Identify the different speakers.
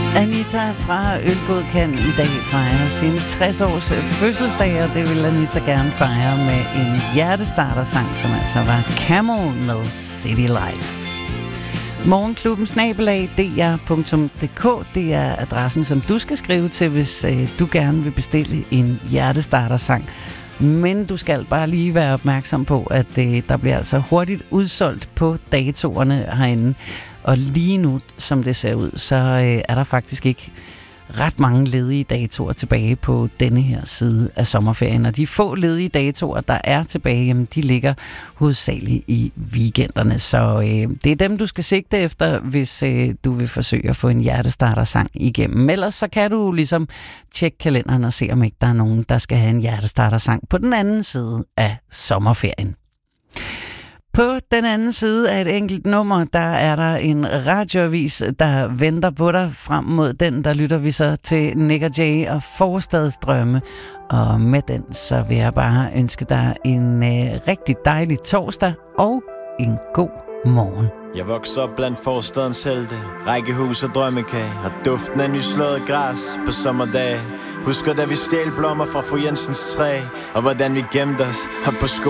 Speaker 1: Anita fra Ølgodkan i dag fejrer sin 60 års fødselsdag, og det vil Anita gerne fejre med en hjertestartersang, som altså var Camel med City Life. Morgenklubben @dr.dk, det er adressen, som du skal skrive til, hvis du gerne vil bestille en hjertestartersang. Men du skal bare lige være opmærksom på, at der bliver altså hurtigt udsolgt på datorerne herinde. Og lige nu, som det ser ud, så er der faktisk ikke ret mange ledige datoer tilbage på denne her side af sommerferien. Og de få ledige datoer, der er tilbage, jamen, de ligger hovedsageligt i weekenderne. Så det er dem, du skal sigte efter, hvis du vil forsøge at få en hjertestartersang igennem. Ellers så kan du ligesom tjekke kalenderen og se, om ikke der er nogen, der skal have en hjertestartersang på den anden side af sommerferien. På den anden side af et enkelt nummer, der er der en radioavis, der venter på dig. Frem mod den, der lytter vi så til Nick og Jay og Forstadsdrømme. Og med den, så vil jeg bare ønske dig en rigtig dejlig torsdag og en god morgen.
Speaker 2: Jeg vokser op blandt forstadens helte, rækkehus og drømmekage, og duften af nyslået græs på sommerdage. Husker da vi stjal blommer fra fru Jensens træ, og hvordan vi gemte os op på skolen